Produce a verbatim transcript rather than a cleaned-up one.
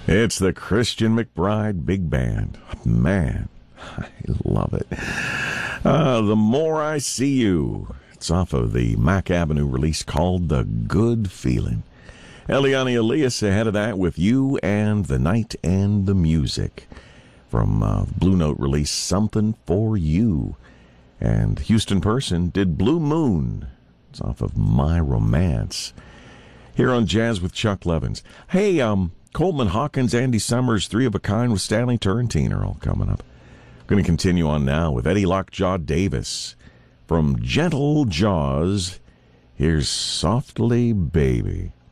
It's the Christian McBride Big Band. Man, I love it. Uh, The More I See You. It's off of the Mack Avenue release called The Good Feeling. Eliane Elias ahead of that with You and the Night and the Music. From uh, Blue Note release Something for You. And Houston Person did Blue Moon. It's off of My Romance. Here on Jazz with Chuck Levins. Hey, um... Coleman Hawkins, Andy Summers, Three of a Kind with Stanley Turrentine are all coming up. I'm going to continue on now with Eddie Lockjaw Davis. From Gentle Jaws, here's Softly Baby.